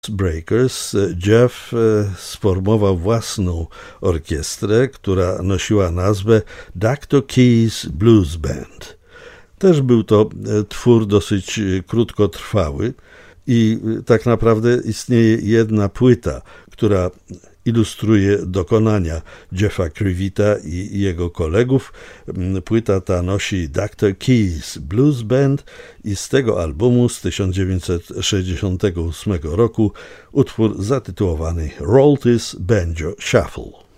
Breakers Jeff sformował własną orkiestrę, która nosiła nazwę Dr. Key's Blues Band. Też był to twór dosyć krótkotrwały i tak naprawdę istnieje jedna płyta, która ilustruje dokonania Jeffa Crivita i jego kolegów. Płyta ta nosi Dr. Key's Blues Band i z tego albumu z 1968 roku utwór zatytułowany Roltis Banjo Shuffle.